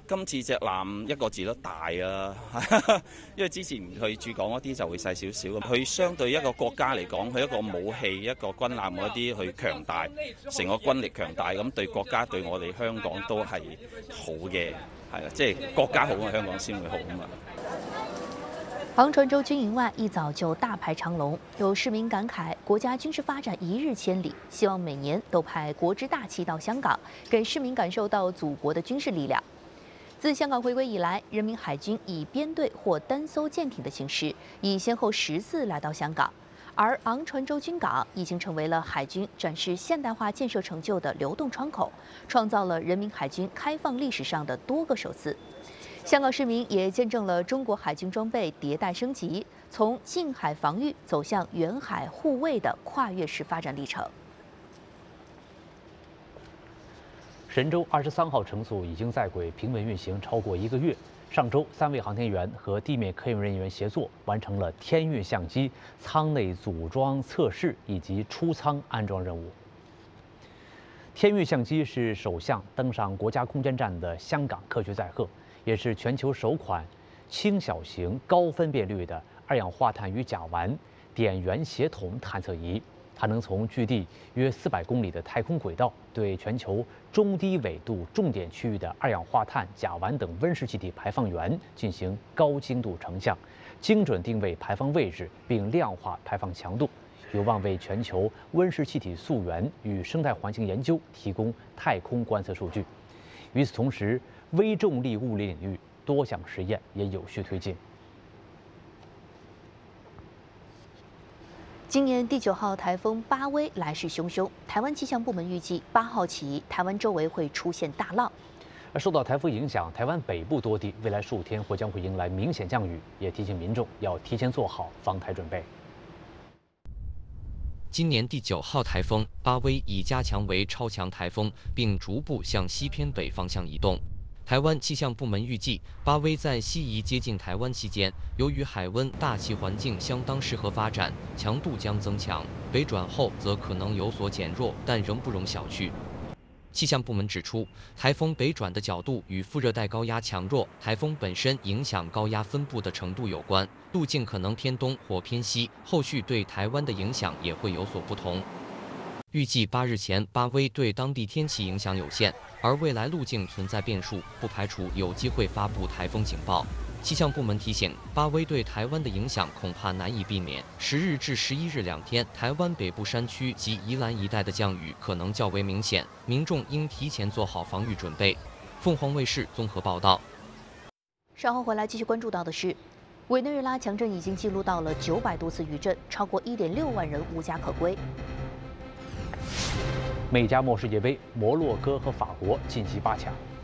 今次隻艦一個字都大啊，因為之前佢駐港嗰啲就會細少少。佢相對一個國家嚟講，佢一個武器、一個軍艦嗰啲，佢強大，成個軍力強大，咁對國家對我哋香港都係好嘅，係啦，即係國家好啊，香港先會好啊嘛。 杭船洲军营外一早就大排长龙，有市民感慨，国家军事发展一日千里，希望每年都派国之大气到香港，给市民感受到祖国的军事力量。自香港回归以来，人民海军以编队或单艘舰艇的形式，已先后10次来到香港，而昂船洲军港已经成为了海军展示现代化建设成就的流动窗口，创造了人民海军开放历史上的多个首次。香港市民也见证了中国海军装备迭代升级，从近海防御走向远海护卫的跨越式发展历程。 神舟23号乘组已经在轨平稳运行超过1个月。上周，3位航天员和地面科研人员协作，完成了天运相机舱内组装测试以及出舱安装任务。天运相机是首项登上国家空间站的香港科学载荷，也是全球首款轻小型、高分辨率的二氧化碳与甲烷点源协同探测仪。它能从距地约400公里的太空轨道，对全球中低纬度重点区域的二氧化碳、甲烷等温室气体排放源进行高精度成像，精准定位排放位置，并量化排放强度，有望为全球温室气体溯源与生态环境研究提供太空观测数据。与此同时，微重力物理领域多项实验也有序推进。 今年第9号台风巴威来势汹汹，台湾气象部门预计8号起，台湾周围会出现大浪。 而受到台风影响，台湾北部多地未来数天或将会迎来明显降雨，也提醒民众要提前做好防台准备。 今年第9号台风巴威已加强为超强台风，并逐步向西偏北方向移动。台湾气象部门预计，巴威在西移接近台湾期间，由于海温、大气环境相当适合发展，强度将增强；北转后则可能有所减弱，但仍不容小觑。气象部门指出，台风北转的角度与副热带高压强弱、台风本身影响高压分布的程度有关，路径可能偏东或偏西，后续对台湾的影响也会有所不同。预计8日前，巴威对当地天气影响有限，而未来路径存在变数，不排除有机会发布台风警报。气象部门提醒，巴威对台湾的影响恐怕难以避免。10日至11日2天，台湾北部山区及宜兰一带的降雨可能较为明显，民众应提前做好防御准备。凤凰卫视综合报道。 稍后回来继续关注到的是，委内瑞拉强震已经记录到了900多次余震，超过1.6万人无家可归。 美加墨世界杯，摩洛哥和法国晋级8强。